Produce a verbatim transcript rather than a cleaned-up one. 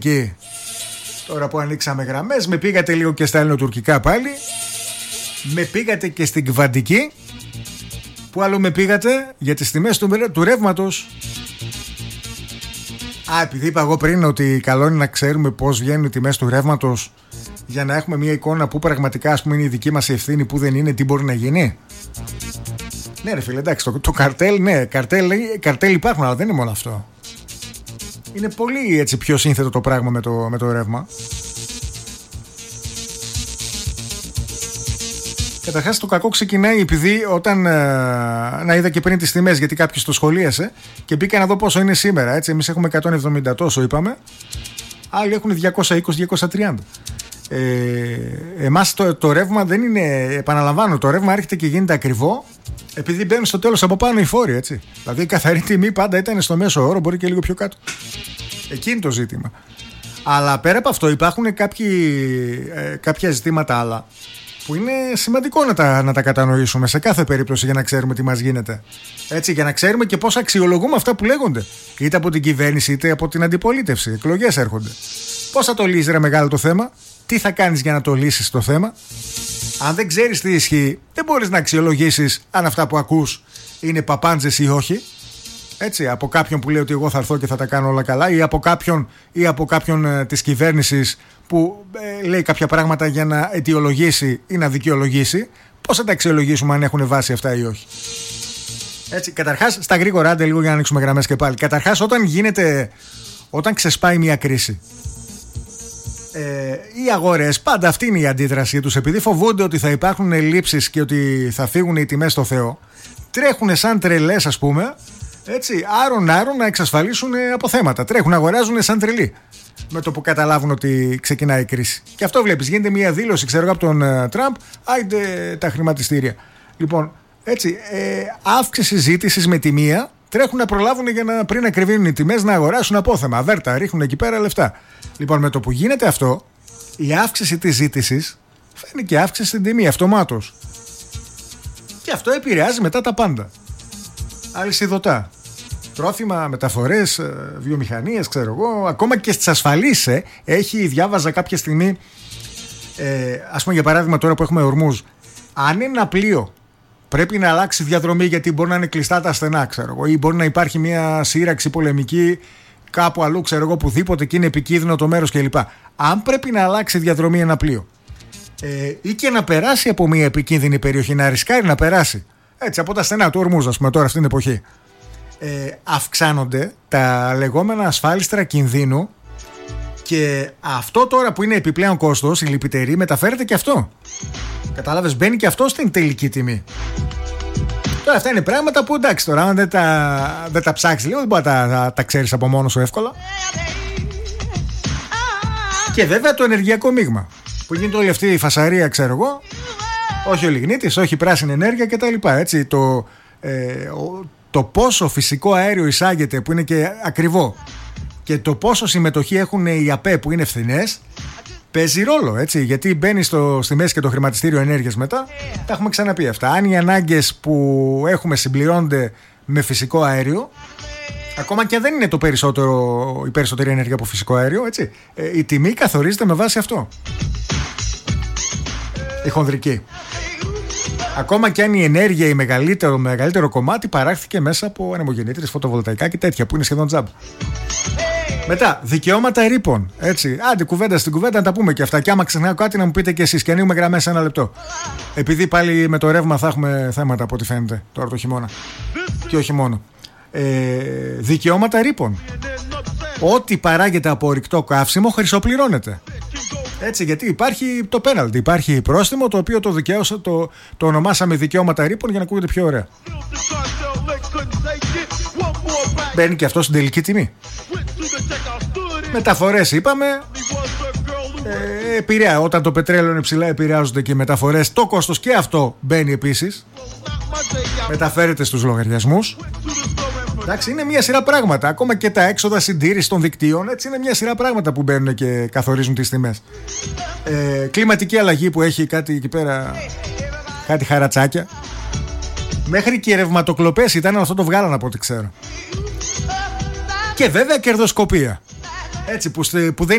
Και τώρα που ανοίξαμε γραμμές, με πήγατε λίγο και στα ελληνοτουρκικά πάλι. Με πήγατε και στην Κβαντική. Πού άλλο με πήγατε? Για τις τιμές του, του ρεύματος. Α, επειδή είπα εγώ πριν ότι καλό είναι να ξέρουμε πώς βγαίνουν οι τιμές του ρεύματος, για να έχουμε μια εικόνα που πραγματικά, ας πούμε, είναι η δική μας ευθύνη, που δεν είναι, τι μπορεί να γίνει. Ναι ρε φίλε, εντάξει, το, το καρτέλ, ναι, καρτέλ, καρτέλ υπάρχουν, αλλά δεν είναι μόνο αυτό. Είναι πολύ έτσι πιο σύνθετο το πράγμα με το, με το ρεύμα. Καταρχάς το κακό ξεκινάει επειδή όταν ε, να είδα και πριν τις τιμές, γιατί κάποιος το σχολίασε και μπήκα να δω πόσο είναι σήμερα, έτσι. Εμείς έχουμε εκατόν εβδομήντα τόσο είπαμε, άλλοι έχουν διακόσια είκοσι με διακόσια τριάντα. Ε, εμάς το, το ρεύμα δεν είναι, επαναλαμβάνω, το ρεύμα έρχεται και γίνεται ακριβό επειδή μπαίνουν στο τέλος από πάνω οι φόροι, έτσι. Δηλαδή η καθαρή τιμή πάντα ήταν στο μέσο όρο, μπορεί και λίγο πιο κάτω. Εκεί είναι το ζήτημα. Αλλά πέρα από αυτό υπάρχουν κάποιοι, ε, κάποια ζητήματα άλλα που είναι σημαντικό να τα, να τα κατανοήσουμε σε κάθε περίπτωση, για να ξέρουμε τι μας γίνεται. Έτσι, για να ξέρουμε και πώς αξιολογούμε αυτά που λέγονται, είτε από την κυβέρνηση είτε από την αντιπολίτευση. Εκλογές έρχονται. Πώς θα το λύσεις ρε μεγάλο το θέμα? Τι θα κάνεις για να το λύσεις το θέμα? Αν δεν ξέρεις τι ισχύει, δεν μπορείς να αξιολογήσεις αν αυτά που ακούς είναι παπάντζες ή όχι. Έτσι, από κάποιον που λέει ότι εγώ θα έρθω και θα τα κάνω όλα καλά, ή από κάποιον, ή από κάποιον ε, της κυβέρνησης που ε, λέει κάποια πράγματα για να αιτιολογήσει ή να δικαιολογήσει. Πώς θα τα αξιολογήσουμε αν έχουν βάση αυτά ή όχι? Έτσι, καταρχάς, στα γρήγορα, άντε λίγο για να ανοίξουμε γραμμές και πάλι. Καταρχάς, όταν γίνεται, όταν ξεσπάει μια κρίση, ε, οι αγορές, πάντα αυτή είναι η αντίδρασή τους, επειδή φοβούνται ότι θα υπάρχουν ελλείψεις και ότι θα φύγουν οι τιμές στο Θεό, τρέχουν σαν τρελές, ας πούμε, έτσι, άρον-άρον να εξασφαλίσουν αποθέματα. Τρέχουν, αγοράζουν σαν τρελοί με το που καταλάβουν ότι ξεκινάει η κρίση. Και αυτό βλέπεις, γίνεται μια δήλωση, ξέρω εγώ, από τον uh, Τραμπ, άιντε τα χρηματιστήρια. Λοιπόν, έτσι, ε, αύξηση ζήτησης με τη μία, τρέχουν να προλάβουν για να, πριν ακριβήνουν οι τιμές, να αγοράσουν απόθεμα. Βέρτα, ρίχνουν εκεί πέρα λεφτά. Λοιπόν, με το που γίνεται αυτό, η αύξηση της ζήτησης φαίνει και αύξηση στην τιμή, αυτομάτως. Και αυτό επηρεάζει μετά τα πάντα. Αλυσιδωτά. Τρόφιμα, μεταφορές, βιομηχανίες, ξέρω εγώ, ακόμα και στις ασφαλείς. Ε, έχει, διάβαζα κάποια στιγμή, ε, ας πούμε για παράδειγμα τώρα που έχουμε ορμούς, αν ένα πλοίο πρέπει να αλλάξει διαδρομή γιατί μπορεί να είναι κλειστά τα στενά, ξέρω εγώ, ή μπορεί να υπάρχει μια σύραξη πολεμική κάπου αλλού, ξέρω εγώ, πουδήποτε και είναι επικίνδυνο το μέρος κλπ. Αν πρέπει να αλλάξει διαδρομή ένα πλοίο, ε, ή και να περάσει από μια επικίνδυνη περιοχή, να ρισκάρει να περάσει, έτσι, από τα στενά του ορμούς, ας πούμε, τώρα αυτήν την εποχή, ε, αυξάνονται τα λεγόμενα ασφάλιστρα κινδύνου, και αυτό τώρα που είναι επιπλέον κόστος, η λυπητερή, μεταφέρεται και αυτό. Κατάλαβες, μπαίνει και αυτό στην τελική τιμή. Τώρα αυτά είναι πράγματα που, εντάξει, τώρα αν δεν τα, δεν τα ψάξεις λίγο, δεν μπορεί να τα, τα, τα ξέρεις από μόνο σου εύκολα. Και βέβαια το ενεργειακό μείγμα, που γίνεται όλη αυτή η φασαρία, ξέρω εγώ, όχι ο λιγνίτης, όχι πράσινη ενέργεια κτλ. Έτσι, το, ε, το πόσο φυσικό αέριο εισάγεται, που είναι και ακριβό, και το πόσο συμμετοχή έχουν οι ΑΠΕ που είναι φθηνές, παίζει ρόλο, έτσι, γιατί μπαίνει στο, στη μέση και το χρηματιστήριο ενέργειας μετά. Τα έχουμε ξαναπεί αυτά. Αν οι ανάγκες που έχουμε συμπληρώνονται με φυσικό αέριο, ακόμα και αν δεν είναι το περισσότερο, η περισσότερη ενέργεια από φυσικό αέριο, έτσι, ε, η τιμή καθορίζεται με βάση αυτό. Η χονδρική. Ακόμα και αν η ενέργεια, η μεγαλύτερο, μεγαλύτερο κομμάτι παράχθηκε μέσα από ανεμογεννήτριες, φωτοβολταϊκά και τέτοια που είναι σχεδόν τζάμπ. Μετά, δικαιώματα ρήπων. Έτσι, άντε κουβέντα στην κουβέντα να τα πούμε και αυτά. Και άμα ξεχνάω κάτι να μου πείτε και εσείς. Και ανοίγουμε γραμμές σε ένα λεπτό. Επειδή πάλι με το ρεύμα θα έχουμε θέματα από ό,τι φαίνεται τώρα το χειμώνα. Και όχι μόνο. Ε, δικαιώματα ρήπων. Ό,τι παράγεται από ορυκτό καύσιμο χρυσοπληρώνεται. Έτσι, γιατί υπάρχει το πέναλτι, υπάρχει πρόστιμο, το οποίο το, δικαίωσα, το, το ονομάσαμε δικαιώματα ρήπων για να ακούγεται πιο ωραία. Μπαίνει και αυτό στην τελική τιμή. Μεταφορές είπαμε, ε, επηρεά, όταν το πετρέλαιο είναι ψηλά επηρεάζονται και οι μεταφορές. Το κόστος και αυτό μπαίνει επίσης, μεταφέρεται στους λογαριασμούς. Εντάξει, είναι μια σειρά πράγματα. Ακόμα και τα έξοδα συντήρηση των δικτύων, έτσι, είναι μια σειρά πράγματα που μπαίνουν και καθορίζουν τις τιμές. Ε, κλιματική αλλαγή που έχει κάτι εκεί πέρα, κάτι χαρατσάκια. Μέχρι και οι ρευματοκλοπές ήταν, αυτό το βγάλαν από ό,τι ξέρω. Και βέβαια κερδοσκοπία. Έτσι που, που δεν